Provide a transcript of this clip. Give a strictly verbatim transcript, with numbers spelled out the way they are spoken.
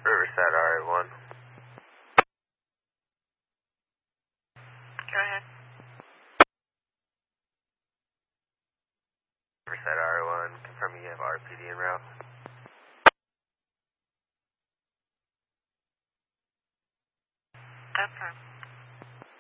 Riverside R A one. Go ahead. Riverside R A one, confirming you have R P D en route. Confirm.